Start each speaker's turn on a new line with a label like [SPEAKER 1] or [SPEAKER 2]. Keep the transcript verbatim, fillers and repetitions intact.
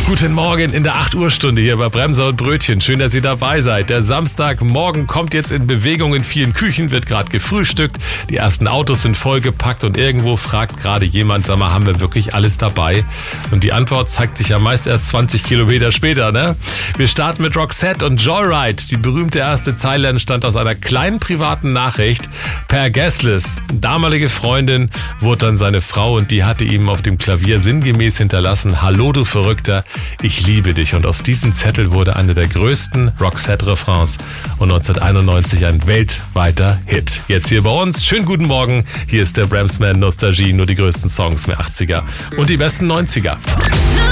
[SPEAKER 1] Guten Morgen in der acht Uhr Stunde hier bei Bremser und Brötchen. Schön, dass ihr dabei seid. Der Samstagmorgen kommt jetzt in Bewegung. In vielen Küchen wird gerade gefrühstückt. Die ersten Autos sind vollgepackt und irgendwo fragt gerade jemand, sag mal, haben wir wirklich alles dabei? Und die Antwort zeigt sich ja meist erst zwanzig Kilometer später, ne? Wir starten mit Roxette und Joyride. Die berühmte erste Zeile entstand aus einer kleinen privaten Nachricht. Per Gessles, damalige Freundin, wurde dann seine Frau und die hatte ihm auf dem Klavier sinngemäß hinterlassen: Hallo, du Verrückter, ich liebe dich. Und aus diesem Zettel wurde einer der größten Roxette-Refrains und neunzehnhunderteinundneunzig ein weltweiter Hit. Jetzt hier bei uns. Schönen guten Morgen. Hier ist der Bremsman Nostalgie. Nur die größten Songs mehr achtziger und die besten neunziger.